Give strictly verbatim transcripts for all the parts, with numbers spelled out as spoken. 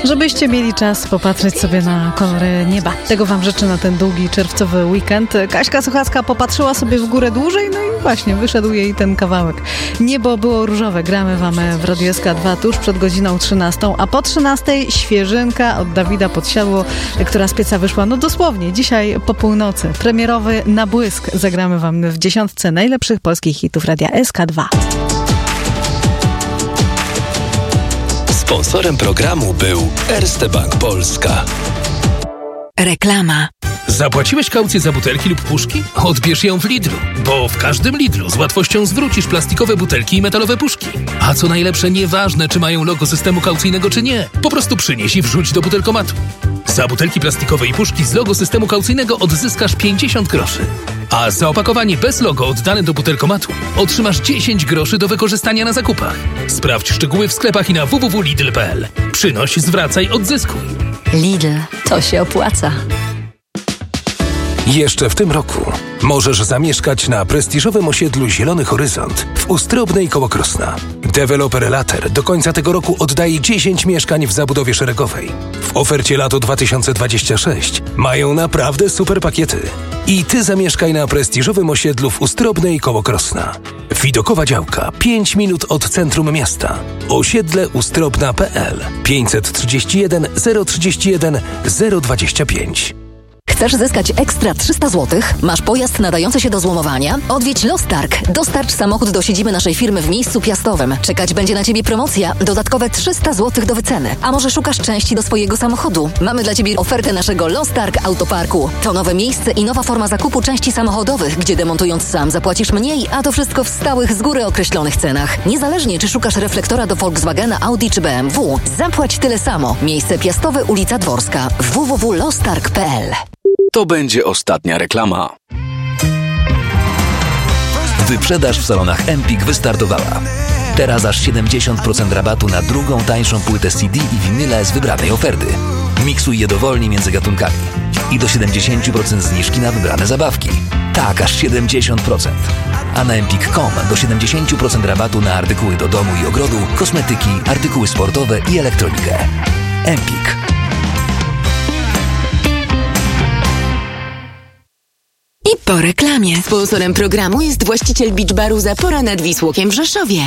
żebyście mieli czas popatrzeć sobie na kolory nieba. Tego wam życzę na ten długi czerwcowy weekend. Kaśka Suchacka popatrzyła sobie w górę dłużej, no i właśnie wyszedł jej ten kawałek. Niebo było różowe. Gramy wam w Radiu S K dwa tuż przed godziną trzynastą, a po trzynastej świeżynka od Dawida Podsiadło, która z pieca wyszła, no dosłownie, dzisiaj po północy. Premierowy Na błysk zagramy wam w dziesiątce najlepszych polskich hitów Radia S K dwa. Sponsorem programu był Erste Bank Polska. Reklama. Zapłaciłeś kaucję za butelki lub puszki? Odbierz ją w Lidlu, bo w każdym Lidlu z łatwością zwrócisz plastikowe butelki i metalowe puszki. A co najlepsze, nieważne czy mają logo systemu kaucyjnego czy nie, po prostu przynieś i wrzuć do butelkomatu. Za butelki plastikowe i puszki z logo systemu kaucyjnego odzyskasz pięćdziesiąt groszy. A za opakowanie bez logo oddane do butelkomatu otrzymasz dziesięć groszy do wykorzystania na zakupach. Sprawdź szczegóły w sklepach i na w w w kropka lidl kropka p l. Przynoś, zwracaj, odzyskuj. Lidl, to się opłaca. Jeszcze w tym roku możesz zamieszkać na prestiżowym osiedlu Zielony Horyzont w Ustrobnej koło Krosna. Deweloper Later do końca tego roku oddaje dziesięć mieszkań w zabudowie szeregowej. W ofercie lato dwa tysiące dwudziesty szósty mają naprawdę super pakiety. I ty zamieszkaj na prestiżowym osiedlu w Ustrobnej koło Krosna. Widokowa działka, pięć minut od centrum miasta. Osiedle ustrobna kropka p l pięćset trzydzieści jeden zero trzydzieści jeden zero dwadzieścia pięć. Chcesz zyskać ekstra trzysta złotych? Masz pojazd nadający się do złomowania? Odwiedź Lostarg. Dostarcz samochód do siedziby naszej firmy w miejscu piastowym. Czekać będzie na Ciebie promocja. Dodatkowe trzysta złotych do wyceny. A może szukasz części do swojego samochodu? Mamy dla Ciebie ofertę naszego Lostarg Autoparku. To nowe miejsce i nowa forma zakupu części samochodowych, gdzie demontując sam zapłacisz mniej, a to wszystko w stałych, z góry określonych cenach. Niezależnie czy szukasz reflektora do Volkswagena, Audi czy B M W, zapłać tyle samo. Miejsce piastowe, ulica Dworska. w w w kropka lostarg kropka p l. To będzie ostatnia reklama. Wyprzedaż w salonach Empik wystartowała. Teraz aż siedemdziesiąt procent rabatu na drugą tańszą płytę C D i winyle z wybranej oferty. Miksuj je dowolnie między gatunkami. I do siedemdziesiąt procent zniżki na wybrane zabawki. Tak, aż siedemdziesiąt procent. A na empik kropka com do siedemdziesiąt procent rabatu na artykuły do domu i ogrodu, kosmetyki, artykuły sportowe i elektronikę. Empik. I po reklamie. Sponsorem programu jest właściciel Beach Baru Zapora nad Wisłokiem w Rzeszowie.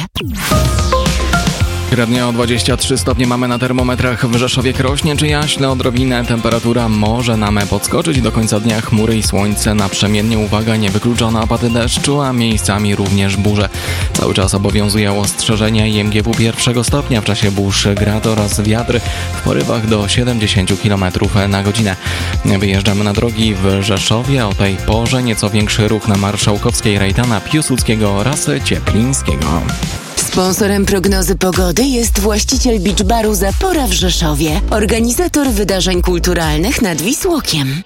Średnio dwadzieścia trzy stopnie mamy na termometrach w Rzeszowie. Krośnie czy jaśle, odrobinę temperatura może nam podskoczyć. Do końca dnia chmury i słońce naprzemiennie. Uwaga, niewykluczone opady deszczu, a miejscami również burze. Cały czas obowiązuje ostrzeżenia I M G W pierwszego stopnia. W czasie burz grad oraz wiatr w porywach do siedemdziesiąt kilometrów na godzinę. Wyjeżdżamy na drogi w Rzeszowie. O tej porze nieco większy ruch na Marszałkowskiej, Rejtana, Piłsudskiego oraz Cieplińskiego. Sponsorem prognozy pogody jest właściciel Beach Baru Zapora w Rzeszowie, organizator wydarzeń kulturalnych nad Wisłokiem.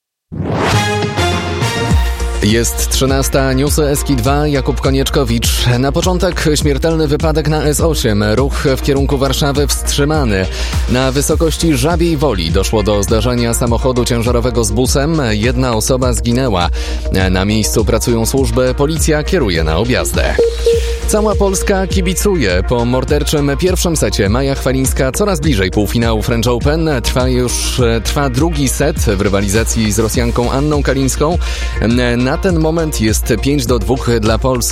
Jest trzynasta, newsy S K dwa, Jakub Konieczkowicz. Na początek śmiertelny wypadek na S osiem. Ruch w kierunku Warszawy wstrzymany. Na wysokości Żabiej Woli doszło do zdarzenia samochodu ciężarowego z busem. Jedna osoba zginęła. Na miejscu pracują służby, policja kieruje na objazdę. Cała Polska kibicuje. Po morderczym pierwszym secie Maja Chwalińska coraz bliżej półfinału French Open. Trwa już trwa drugi set w rywalizacji z Rosjanką Anną Kalińską. Na ten moment jest pięć do dwóch dla Polski.